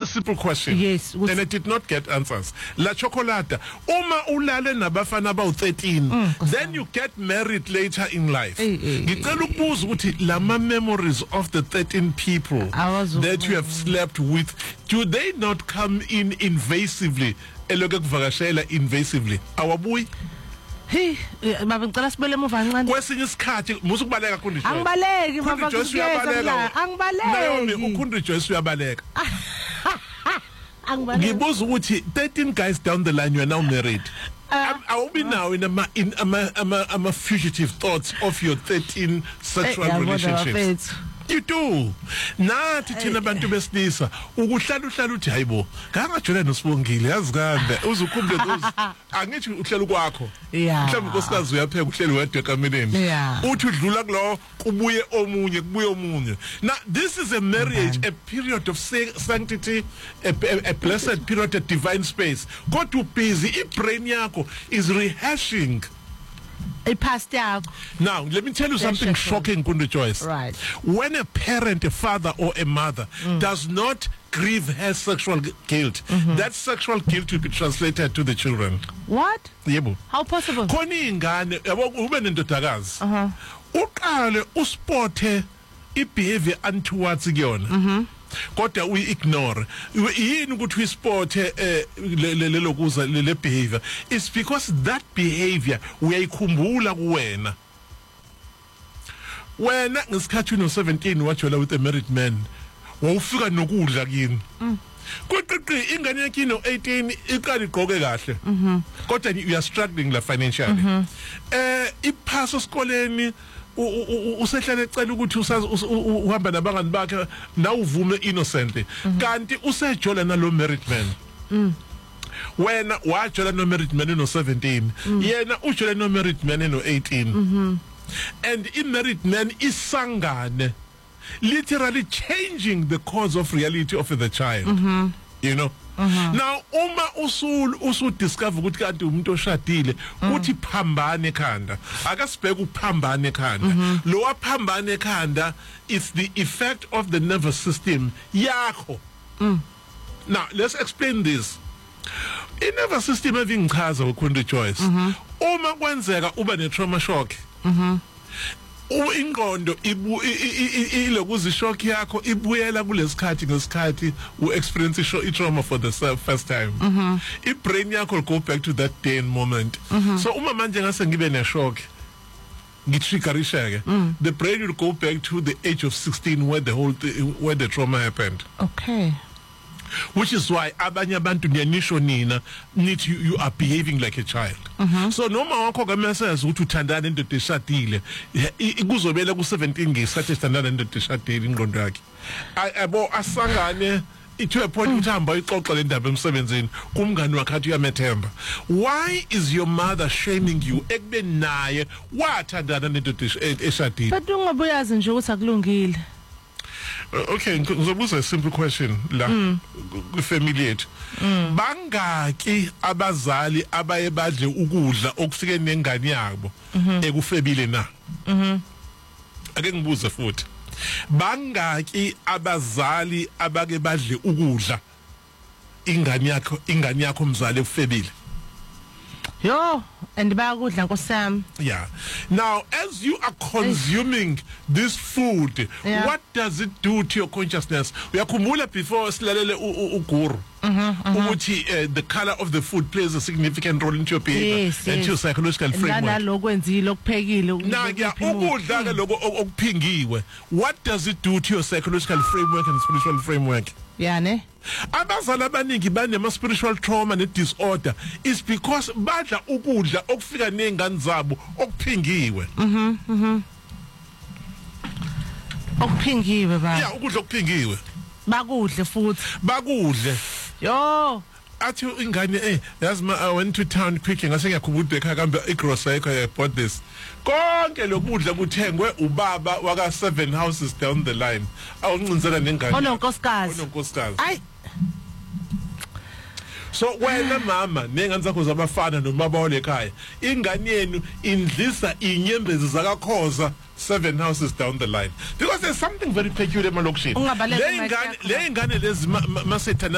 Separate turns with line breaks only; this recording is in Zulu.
simple question.
Yes,
and it did not get answers. La chocolate. Uma ulale nabafana about 13. Then you get married later in life. Ngicela ukubuza ukuthi lama memories of the 13 people that you have slept with, do they not come in invasively? Eloke kuvakashela invasively. Awabuyi?
Hey, baba ngicela sibele emuva kancane.
Kwesinye isikhathi musukubaleka kuNkundla Joyce.
Angibaleki baba
uyabaleka.
Angibaleki.
Naomi uNkundla Joyce uyabaleka. Ngibuza ukuthi 13 guys down the line you are now married. I will be now in a fugitive thoughts of your 13 sexual relationships. You do. Nathi thina abantu besilisa ukuhlala uthi hayibo ngangajula noSibongile yazi kambe uzukhumbule those angithi uhlela kwakho mhlawumbe unkosikazi uyapheka uhleli wedwa kameleni uthi udlula kulo kubuye omunye. Now this is a marriage, a period of sanctity, a blessed period of divine space. Go to busy brain yakho is rehashing
past out.
Now, let me tell you something shocking, Kundla Joyce.
Right.
When a parent, a father or a mother does not grieve her sexual guilt, that sexual guilt will be translated to the children.
What?
Yebo.
How possible?
Khona ingane yabo ube nendodakazi. Uqale uspothe ibehavior untowards kuyona. Kodwa uyignore yini ukuthi uyispothe lelokuza le behavior. It's because that behavior uyayikhumbula kuwena ngesikhathi uno 17 wajola with a married man wawufika nokudla kini kuqiqi ingane yakhe ino 18 iqala igqoke kahle kodwa you are struggling la financially iphaso esikoleni usehlele ecela ukuthi uhamba nabangani bakhe na uvume innocently kanti usejola nalo married man wena wajola no married man no 17 yena ujola no married man no 18 and in married man is sangane literally changing the cause of reality of the child you know. Now uma usu discover ukuthi kanti umuntu oshadile uthi phambane ekhanda akasibheka ukuphambana ekhanda lo waphambana ekhanda is the effect of the nervous system yakho. Now let's explain this. In nervous system evingichaza weKundla Joyce uma kwenzeka uba ne trauma shock ingqondo ilokuzi shock yakho ibuyela kulesikhathi ngesikhathi experience trauma for the first time brain yakho go back to that day and moment. So uma manje ngase ngibe ne shock ngitriggerisheke the brain will go back to the age of 16 where the trauma happened.
Okay.
Which is why abanye abantu ngiyanisho nina nithi you are behaving like a child. So noma wakho kameseze ukuthi uthandana nendoda eshadile ikuzobela ku 17 ngesathi uthandana nendoda eshadile ingqondo yakhe abo asangane to a point ukuthi hamba ixoxa le ndaba emsebenzini kumngani wakhe athi uyamethemba. Why is your mother shaming you ekube naye wathandana nendoda eshadile?
But ungabuyazi nje ukuthi akulungile.
Okay, ngizobuza a simple question la family yethu. Bangaki abazali abaye badle ukudla okufike nengane yabo ekufebile na? Ake ngibuze futhi. Bangaki abazali abake badle ukudla ingane yakho mzali ekufebile?
Yo, and bayakudla nkosami.
Yeah. Now, as you are consuming this food, what does it do to your consciousness? Uyakhumbula before silalele uGuru ukuthi the color of the food plays a significant role into your behavior and your psychological framework.
Nalokwenzile okuphekile.
Now, ukudla ke lokho okuphingiwe. What does it do to your psychological framework and spiritual framework?
Yeah, ne?
Abazali abaningi banema spiritual trauma ne disorder is because badla ukudla okufika nengane zabo okuphingiwe.
Okuphingiwe ba.
Yeah, ukudla okuphingiwe.
Bakudle futhi.
Bakudle.
Yo.
Athi ingane yazi I went to town quickly ngase ngiyakhumbula ubheka kambe igrocery I bought this. Konke lokudla kuthengwe ubaba waka 7 houses down the line. Awuncinzela nengane. Ononkosikazi. Ay. So wena mama nengane zakho zabafana nomama olekhaya ingane yenu indlisa inyembezi zakakhoza 7 houses down the line because there's something very peculiar emalokishini. Le ingane lezi masethana